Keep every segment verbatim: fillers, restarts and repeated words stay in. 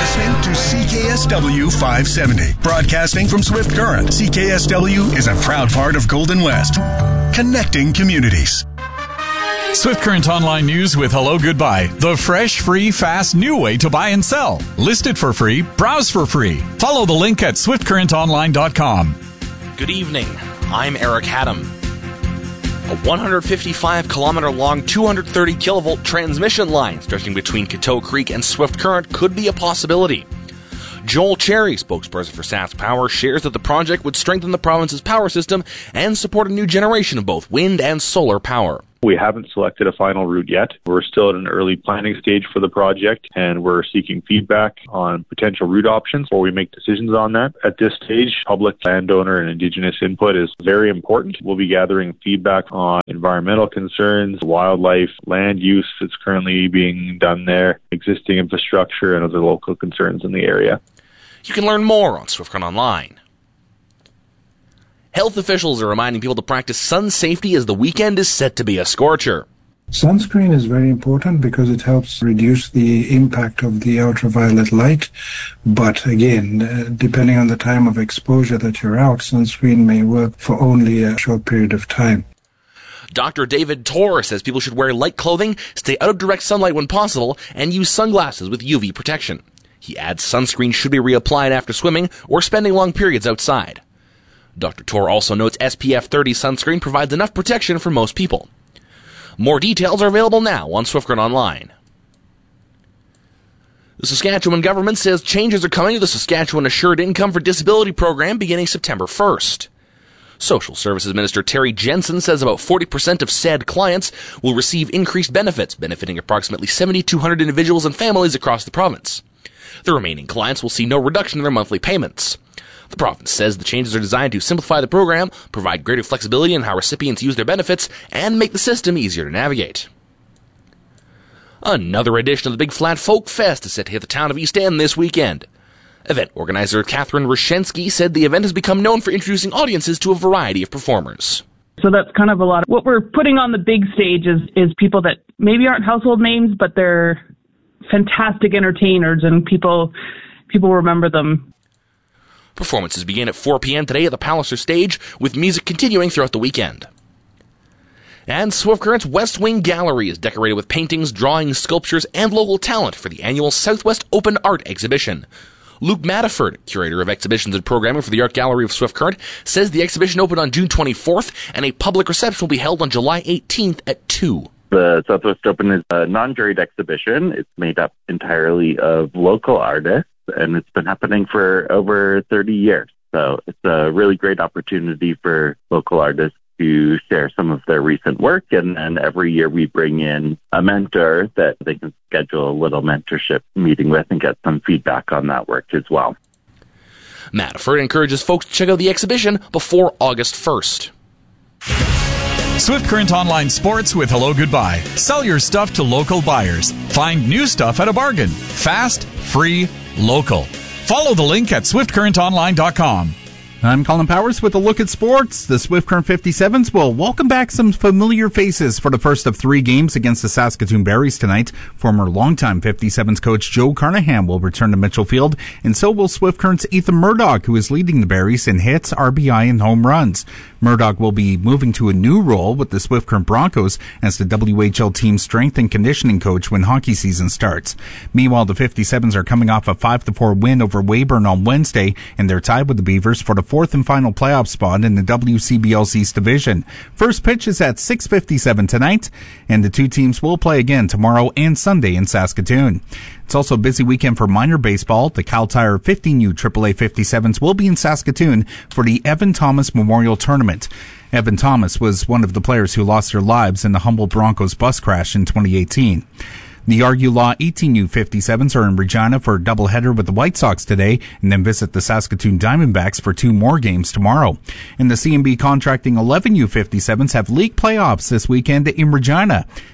listening to C K S W five seventy. Broadcasting from Swift Current, C K S W is a proud part of Golden West. Connecting communities. Swift Current Online News with Hello Goodbye. The fresh, free, fast, new way to buy and sell. List it for free. Browse for free. Follow the link at swift current online dot com. Good evening. I'm Eric Haddam. A one hundred fifty-five kilometer long, two hundred thirty kilovolt transmission line stretching between Coteau Creek and Swift Current could be a possibility. Joel Cherry, spokesperson for Sask Power, shares that the project would strengthen the province's power system and support a new generation of both wind and solar power. We haven't selected a final route yet. We're still at an early planning stage for the project, and we're seeking feedback on potential route options before we make decisions on that. At this stage, public, landowner, and Indigenous input is very important. We'll be gathering feedback on environmental concerns, wildlife, land use that's currently being done there, existing infrastructure, and other local concerns in the area. You can learn more on Swift Current Online. Health officials are reminding people to practice sun safety as the weekend is set to be a scorcher. Sunscreen is very important because it helps reduce the impact of the ultraviolet light. But again, uh, depending on the time of exposure that you're out, sunscreen may work for only a short period of time. Doctor David Torr says people should wear light clothing, stay out of direct sunlight when possible, and use sunglasses with U V protection. He adds sunscreen should be reapplied after swimming or spending long periods outside. Doctor Torr also notes S P F thirty sunscreen provides enough protection for most people. More details are available now on Swift Current Online. The Saskatchewan government says changes are coming to the Saskatchewan Assured Income for Disability program beginning September first. Social Services Minister Terry Jensen says about forty percent of S A D clients will receive increased benefits, benefiting approximately seven thousand two hundred individuals and families across the province. The remaining clients will see no reduction in their monthly payments. The province says the changes are designed to simplify the program, provide greater flexibility in how recipients use their benefits, and make the system easier to navigate. Another edition of the Big Flat Folk Fest is set to hit the town of East End this weekend. Event organizer Catherine Rashensky said the event has become known for introducing audiences to a variety of performers. So that's kind of a lot of what we're putting on the big stage is, is people that maybe aren't household names, but they're fantastic entertainers and people people remember them. Performances begin at four p.m. today at the Palliser stage, with music continuing throughout the weekend. And Swift Current's West Wing Gallery is decorated with paintings, drawings, sculptures, and local talent for the annual Southwest Open Art Exhibition. Luke Mattiford, curator of exhibitions and programming for the Art Gallery of Swift Current, says the exhibition opened on June twenty-fourth, and a public reception will be held on July eighteenth at two. The Southwest Open is a non-juried exhibition. It's made up entirely of local artists, and it's been happening for over thirty years. So it's a really great opportunity for local artists to share some of their recent work. And then every year we bring in a mentor that they can schedule a little mentorship meeting with and get some feedback on that work as well. Mattiford encourages folks to check out the exhibition before August first. Swift Current Online Sports with Hello Goodbye. Sell your stuff to local buyers. Find new stuff at a bargain. Fast, free, local. Follow the link at swift current online dot com. I'm Colin Powers with a look at sports. The Swift Current fifty-sevens will welcome back some familiar faces for the first of three games against the Saskatoon Berries tonight. Former longtime fifty-sevens coach Joe Carnahan will return to Mitchell Field, and so will Swift Current's Ethan Murdoch, who is leading the Berries in hits, R B I, and home runs. Murdoch will be moving to a new role with the Swift Current Broncos as the W H L team's strength and conditioning coach when hockey season starts. Meanwhile, the fifty-sevens are coming off a five to four win over Weyburn on Wednesday, and they're tied with the Beavers for the fourth and final playoff spot in the W C B L East Division. First pitch is at six fifty-seven tonight, and the two teams will play again tomorrow and Sunday in Saskatoon. It's also a busy weekend for minor baseball. The Cal Tire fifteen U triple A fifty-sevens will be in Saskatoon for the Evan Thomas Memorial Tournament. Evan Thomas was one of the players who lost their lives in the Humboldt Broncos bus crash in twenty eighteen. The R U Law eighteen U fifty-sevens are in Regina for a doubleheader with the White Sox today, and then visit the Saskatoon Diamondbacks for two more games tomorrow. And the C M B Contracting eleven U fifty-sevens have league playoffs this weekend in Regina.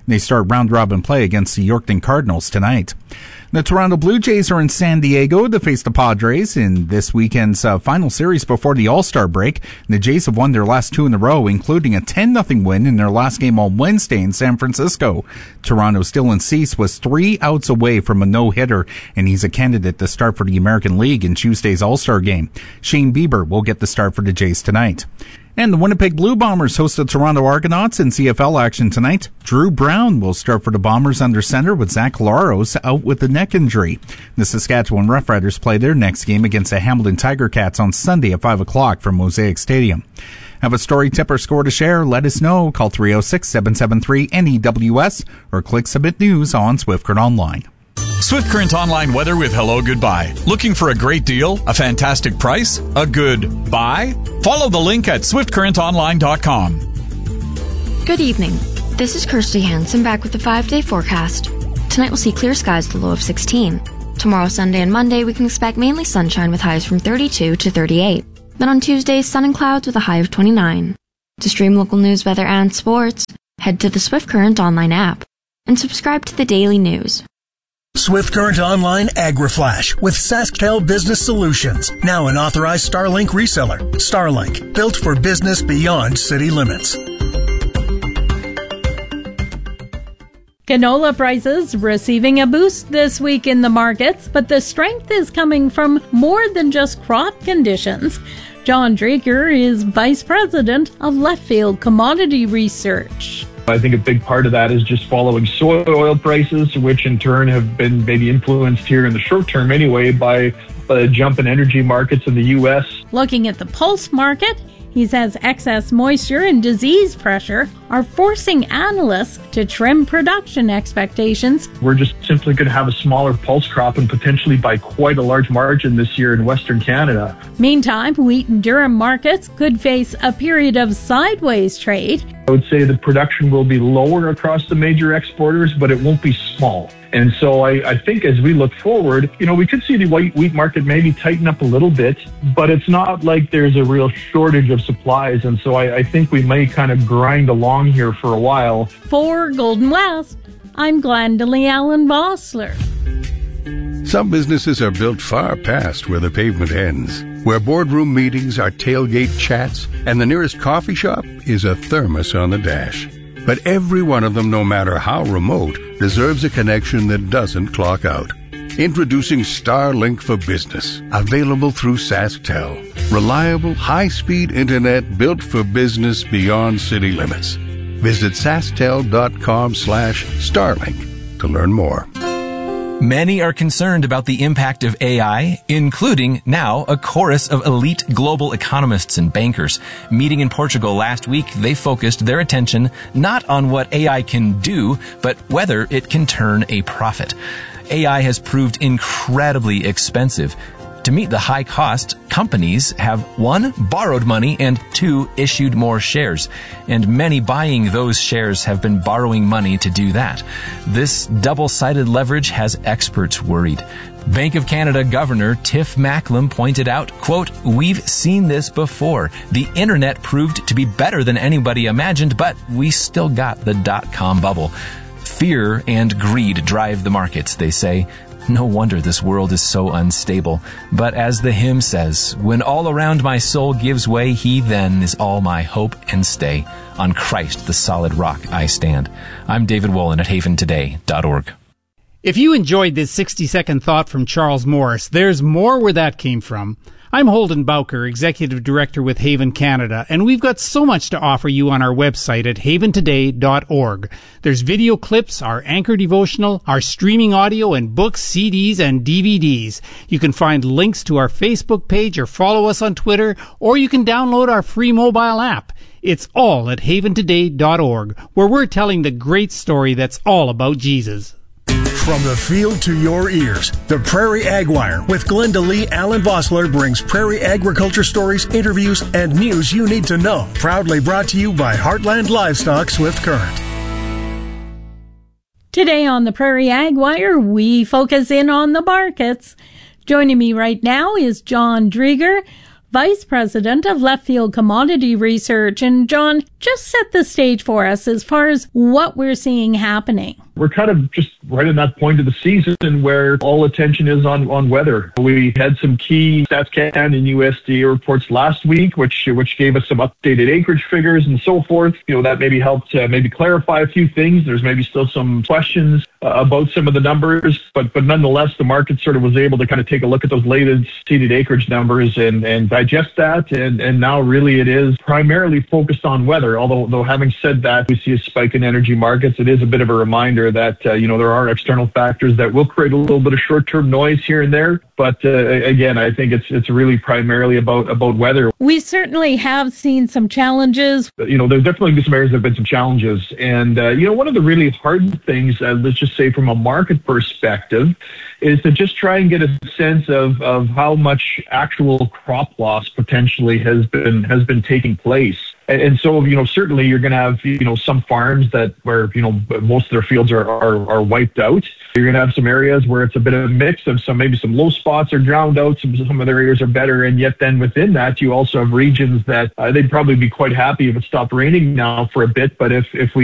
They start round-robin play against the Yorkton Cardinals tonight. The Toronto Blue Jays are in San Diego to face the Padres in this weekend's uh, final series before the All-Star break. The Jays have won their last two in a row, including a ten nothing win in their last game on Wednesday in San Francisco. Toronto's Dylan Cease was three outs away from a no-hitter, and he's a candidate to start for the American League in Tuesday's All-Star game. Shane Bieber will get the start for the Jays tonight. And the Winnipeg Blue Bombers host the Toronto Argonauts in C F L action tonight. Drew Brown will start for the Bombers under center with Zach Laros out with a neck injury. The Saskatchewan Roughriders play their next game against the Hamilton Tiger Cats on Sunday at five o'clock from Mosaic Stadium. Have a story, tip, or score to share? Let us know. Call three oh six, seven seven three, N E W S or click Submit News on Swift Current Online. Swift Current Online weather with Hello Goodbye. Looking for a great deal? A fantastic price? A good buy? Follow the link at swift current online dot com. Good evening. This is Kirsty Hansen back with the five-day forecast. Tonight we'll see clear skies with a low of sixteen. Tomorrow, Sunday, and Monday we can expect mainly sunshine with highs from thirty-two to thirty-eight. Then on Tuesday, sun and clouds with a high of twenty-nine. To stream local news, weather, and sports, head to the Swift Current Online app and subscribe to the daily news. Swift Current Online AgriFlash with SaskTel Business Solutions. Now an authorized Starlink reseller. Starlink, built for business beyond city limits. Canola prices receiving a boost this week in the markets, but the strength is coming from more than just crop conditions. John Drager is Vice President of Left Field Commodity Research. I think a big part of that is just following soy oil prices, which in turn have been maybe influenced here in the short term anyway by the jump in energy markets in the U S. Looking at the pulse market, he says excess moisture and disease pressure are forcing analysts to trim production expectations. We're just simply going to have a smaller pulse crop and potentially by quite a large margin this year in Western Canada. Meantime, wheat and durum markets could face a period of sideways trade. I would say the production will be lower across the major exporters, but it won't be small. And so I, I think as we look forward, you know, we could see the white wheat market maybe tighten up a little bit, but it's not like there's a real shortage of supplies. And so I, I think we may kind of grind along here for a while. For Golden West, I'm Glendalee Allen Bossler. Some businesses are built far past where the pavement ends, where boardroom meetings are tailgate chats, and the nearest coffee shop is a thermos on the dash. But every one of them, no matter how remote, deserves a connection that doesn't clock out. Introducing Starlink for Business, available through SaskTel. Reliable, high-speed internet built for business beyond city limits. Visit sasktel.com slash Starlink to learn more. Many are concerned about the impact of A I, including now a chorus of elite global economists and bankers. Meeting in Portugal last week, they focused their attention not on what A I can do, but whether it can turn a profit. A I has proved incredibly expensive. To meet the high cost, companies have, one, borrowed money, and two, issued more shares. And many buying those shares have been borrowing money to do that. This double-sided leverage has experts worried. Bank of Canada Governor Tiff Macklem pointed out, quote, "We've seen this before. The internet proved to be better than anybody imagined, but we still got the dot-com bubble. Fear and greed drive the markets," they say. No wonder this world is so unstable. But as the hymn says, "When all around my soul gives way, he then is all my hope and stay. On Christ, the solid rock, I stand." I'm David Wolin at haven today dot org. If you enjoyed this sixty-second thought from Charles Morris, there's more where that came from. I'm Holden Bowker, Executive Director with Haven Canada, and we've got so much to offer you on our website at haven today dot org. There's video clips, our anchor devotional, our streaming audio, and books, C Ds, and D V Ds. You can find links to our Facebook page or follow us on Twitter, or you can download our free mobile app. It's all at haven today dot org, where we're telling the great story that's all about Jesus. From the field to your ears, the Prairie Ag Wire with Glendalee Allen Bossler brings prairie agriculture stories, interviews, and news you need to know. Proudly brought to you by Heartland Livestock Swift Current. Today on the Prairie Ag Wire, we focus in on the markets. Joining me right now is John Drager, Vice President of Left Field Commodity Research. And John, just set the stage for us as far as what we're seeing happening. We're kind of just right in that point of the season where all attention is on, on weather. We had some key StatsCan and U S D A reports last week, which which gave us some updated acreage figures and so forth. You know, that maybe helped uh, maybe clarify a few things. There's maybe still some questions uh, about some of the numbers, but but nonetheless, the market sort of was able to kind of take a look at those latest seeded acreage numbers and, and digest that. And, and now really it is primarily focused on weather. Although, though having said that, we see a spike in energy markets. It is a bit of a reminder that, uh, you know, there are external factors that will create a little bit of short-term noise here and there. But uh, again, I think it's it's really primarily about, about weather. We certainly have seen some challenges. You know, there's definitely been some areas that have been some challenges. And, uh, you know, one of the really hard things, uh, let's just say from a market perspective, is to just try and get a sense of, of how much actual crop loss potentially has been has been taking place. And, and so, you know, certainly you're going to have, you know, some farms that where, you know, most of their fields are, are, are wiped out. You're going to have some areas where it's a bit of a mix of some, maybe some low spots are drowned out. Some, some other areas are better. And yet then within that, you also have regions that uh, they'd probably be quite happy if it stopped raining now for a bit. But if, if we